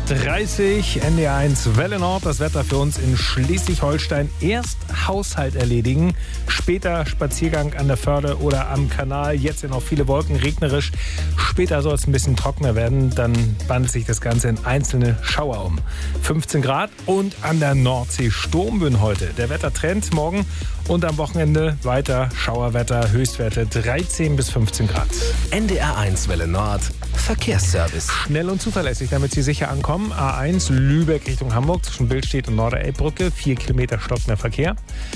8:30 NDR1 Welle Nord. Das Wetter für uns in Schleswig-Holstein. Erst Haushalt erledigen, später Spaziergang an der Förde oder am Kanal. Jetzt sind noch viele Wolken, regnerisch. Später soll es ein bisschen trockener werden. Dann wandelt sich das Ganze in einzelne Schauer um. 15 Grad und an der Nordsee Sturmböen heute. Der Wettertrend morgen und am Wochenende weiter Schauerwetter. Höchstwerte 13 bis 15 Grad. NDR1 Welle Nord. Verkehrsservice. Schnell und zuverlässig, damit Sie sicher ankommen. A1 Lübeck Richtung Hamburg zwischen Billstedt und Norderelbbrücke. 4 Kilometer stockender Verkehr.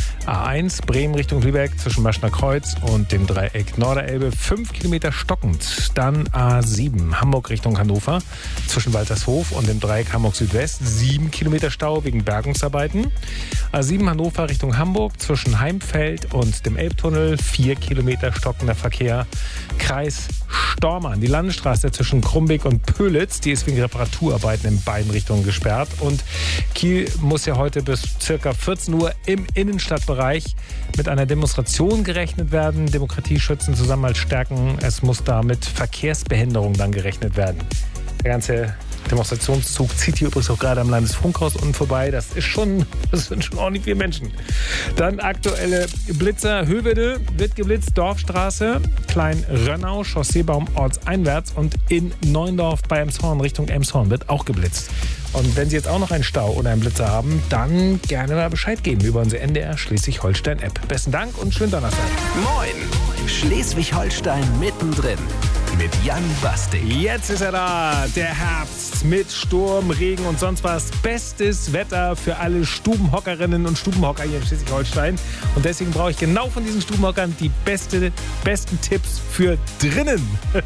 A1 Bremen Richtung Lübeck zwischen Maschner Kreuz und dem Dreieck Norderelbe. 5 Kilometer stockend. Dann A7 Hamburg Richtung Hannover zwischen Waltershof und dem Dreieck Hamburg Südwest. 7 Kilometer Stau wegen Bergungsarbeiten. A7 Hannover Richtung Hamburg zwischen Heimfeld und dem Elbtunnel. 4 Kilometer stockender Verkehr. Kreis Stormarn. Die Landesstraße zwischen Krumbeck und Pölitz, die ist wegen Reparaturarbeiten in beiden Richtungen gesperrt. Und Kiel muss ja heute bis ca. 14 Uhr im Innenstadtbereich mit einer Demonstration gerechnet werden. Demokratie schützen, Zusammenhalt stärken. Es muss da mit Verkehrsbehinderung dann gerechnet werden. Der ganze Demonstrationszug zieht hier übrigens auch gerade am Landesfunkhaus unten vorbei. Das sind schon ordentlich viele Menschen. Dann aktuelle Blitzer. Hövedes wird geblitzt. Dorfstraße, Klein-Rönnau, Chausseebaum ortseinwärts und in Neuendorf bei Emshorn Richtung Emshorn wird auch geblitzt. Und wenn Sie jetzt auch noch einen Stau oder einen Blitzer haben, dann gerne mal Bescheid geben über unsere NDR Schleswig-Holstein-App. Besten Dank und schönen Donnerstag. Moin! Schleswig-Holstein mittendrin. Mit Jan Bastik. Jetzt ist er da, der Herbst mit Sturm, Regen und sonst was. Bestes Wetter für alle Stubenhockerinnen und Stubenhocker hier in Schleswig-Holstein. Und deswegen brauche ich genau von diesen Stubenhockern die besten Tipps für drinnen.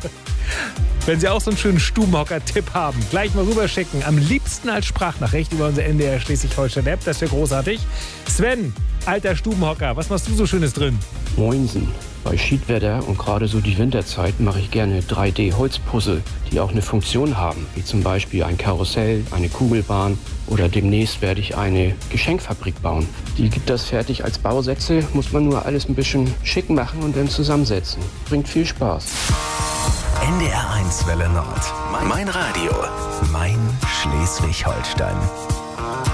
Wenn Sie auch so einen schönen Stubenhocker-Tipp haben, gleich mal rüberschicken. Am liebsten als Sprachnachricht über unsere NDR Schleswig-Holstein-App. Das wäre großartig. Sven, alter Stubenhocker, was machst du so Schönes drin? Moinsen. Bei Schiedwetter und gerade so die Winterzeit mache ich gerne 3D-Holzpuzzle, die auch eine Funktion haben, wie zum Beispiel ein Karussell, eine Kugelbahn oder demnächst werde ich eine Geschenkfabrik bauen. Die gibt das fertig als Bausätze, muss man nur alles ein bisschen schick machen und dann zusammensetzen. Bringt viel Spaß. NDR1 Welle Nord. Mein Radio. Mein Schleswig-Holstein.